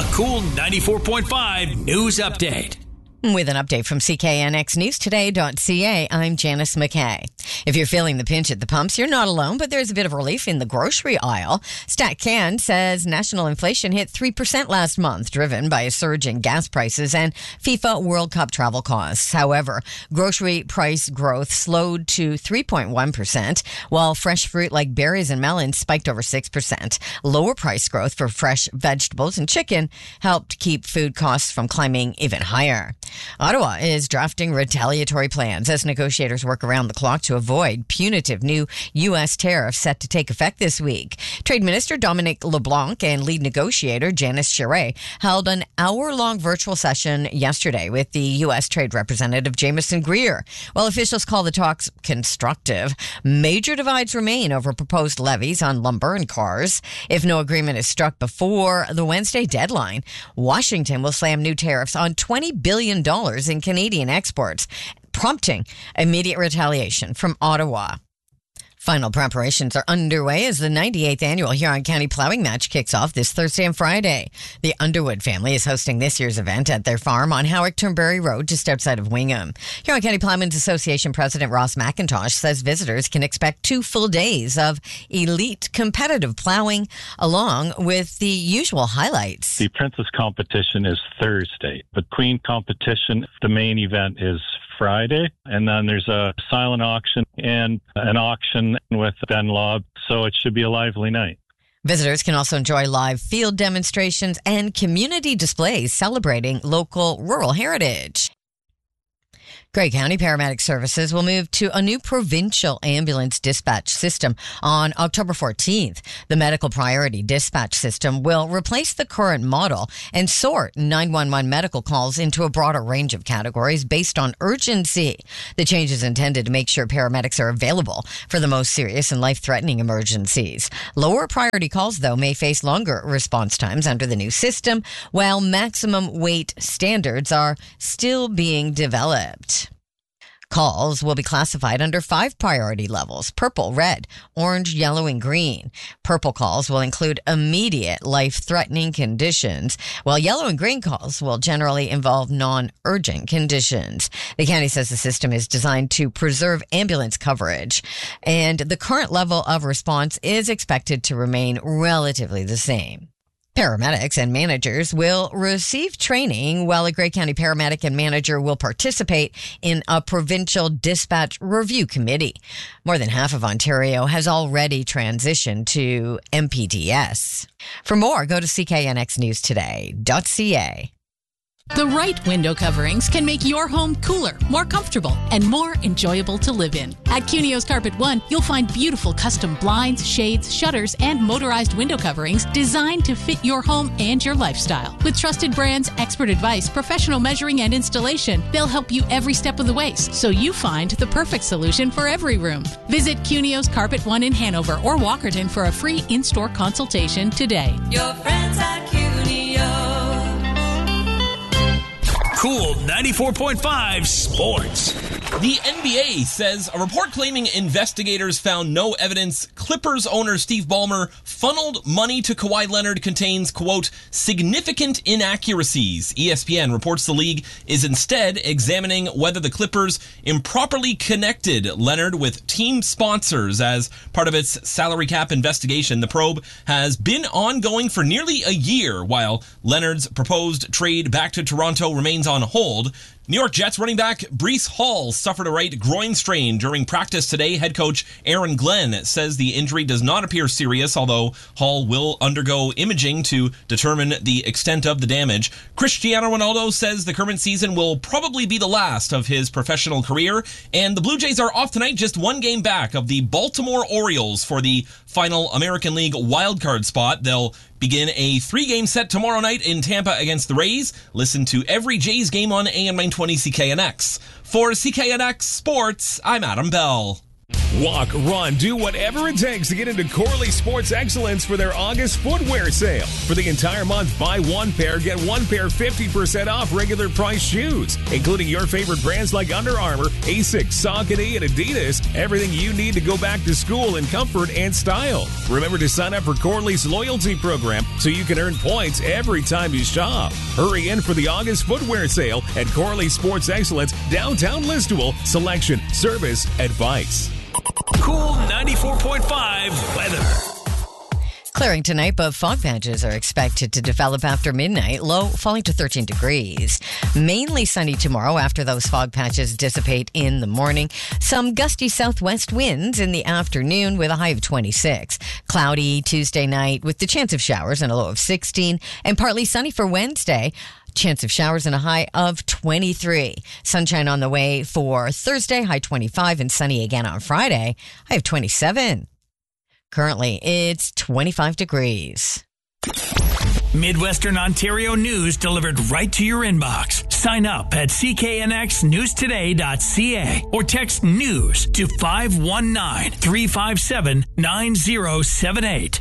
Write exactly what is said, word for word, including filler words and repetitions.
A Cool ninety-four point five News Update. With an update from C K N X News Today dot C A, I'm Janice McKay. If you're feeling the pinch at the pumps, you're not alone, but there's a bit of relief in the grocery aisle. StatCan says national inflation hit three percent last month, driven by a surge in gas prices and FIFA World Cup travel costs. However, grocery price growth slowed to three point one percent, while fresh fruit like berries and melons spiked over six percent. Lower price growth for fresh vegetables and chicken helped keep food costs from climbing even higher. Ottawa is drafting retaliatory plans as negotiators work around the clock to avoid punitive new U S tariffs set to take effect this week. Trade Minister Dominic LeBlanc and lead negotiator Janice Charest held an hour-long virtual session yesterday with the U S Trade Representative Jameson Greer. While officials call the talks constructive, major divides remain over proposed levies on lumber and cars. If no agreement is struck before the Wednesday deadline, Washington will slam new tariffs on twenty billion dollars in Canadian exports, prompting immediate retaliation from Ottawa. Final preparations are underway as the ninety-eighth annual Huron County Plowing Match kicks off this Thursday and Friday. The Underwood family is hosting this year's event at their farm on Howick-Turnberry Road, just outside of Wingham. Huron County Plowmen's Association President Ross McIntosh says visitors can expect two full days of elite competitive plowing, along with the usual highlights. The Princess competition is Thursday. The Queen competition, the main event, is Friday, and then there's a silent auction and an auction with Ben Lobb, so it should be a lively night. Visitors can also enjoy live field demonstrations and community displays celebrating local rural heritage. Grey County Paramedic Services will move to a new provincial ambulance dispatch system on October fourteenth. The medical priority dispatch system will replace the current model and sort nine one one medical calls into a broader range of categories based on urgency. The change is intended to make sure paramedics are available for the most serious and life-threatening emergencies. Lower priority calls, though, may face longer response times under the new system, while maximum wait standards are still being developed. Calls will be classified under five priority levels: purple, red, orange, yellow, and green. Purple calls will include immediate life-threatening conditions, while yellow and green calls will generally involve non-urgent conditions. The county says the system is designed to preserve ambulance coverage, and the current level of response is expected to remain relatively the same. Paramedics and managers will receive training, while a Grey County paramedic and manager will participate in a provincial dispatch review committee. More than half of Ontario has already transitioned to M P D S. For more, go to C K N X News Today dot C A. The right window coverings can make your home cooler, more comfortable, and more enjoyable to live in. At Cunio's Carpet One, you'll find beautiful custom blinds, shades, shutters, and motorized window coverings designed to fit your home and your lifestyle. With trusted brands, expert advice, professional measuring, and installation, they'll help you every step of the way, so you find the perfect solution for every room. Visit Cunio's Carpet One in Hanover or Walkerton for a free in-store consultation today. Your friends at Cunio. Cool ninety-four point five Sports. The N B A says a report claiming investigators found no evidence Clippers owner Steve Ballmer funneled money to Kawhi Leonard contains, quote, significant inaccuracies. E S P N reports the league is instead examining whether the Clippers improperly connected Leonard with team sponsors as part of its salary cap investigation. The probe has been ongoing for nearly a year, while Leonard's proposed trade back to Toronto remains on hold. New York Jets running back Breece Hall suffered a right groin strain during practice today. Head coach Aaron Glenn says the injury does not appear serious, although Hall will undergo imaging to determine the extent of the damage. Cristiano Ronaldo says the current season will probably be the last of his professional career, and the Blue Jays are off tonight, just one game back of the Baltimore Orioles for the final American League wildcard spot. They'll begin a three-game set tomorrow night in Tampa against the Rays. Listen to every Jays game on A M nine twenty C K N X. For C K N X Sports, I'm Adam Bell. Walk, run, do whatever it takes to get into Corley Sports Excellence for their August footwear sale. For the entire month, buy one pair, get one pair fifty percent off regular price shoes, including your favorite brands like Under Armour, Asics, Saucony, and Adidas. Everything you need to go back to school in comfort and style. Remember to sign up for Corley's loyalty program so you can earn points every time you shop. Hurry in for the August footwear sale at Corley Sports Excellence, downtown Listowel. Selection, service, advice. Cool ninety-four point five weather. Clearing tonight, but fog patches are expected to develop after midnight, low falling to thirteen degrees. Mainly sunny tomorrow after those fog patches dissipate in the morning. Some gusty southwest winds in the afternoon with a high of twenty-six. Cloudy Tuesday night with the chance of showers and a low of sixteen. And partly sunny for Wednesday. Chance of showers and a high of twenty-three. Sunshine on the way for Thursday, high twenty-five, and sunny again on Friday, high of twenty-seven. Currently, it's twenty-five degrees. Midwestern Ontario news delivered right to your inbox. Sign up at c k n x news today dot c a or text news to five one nine, three five seven, nine zero seven eight.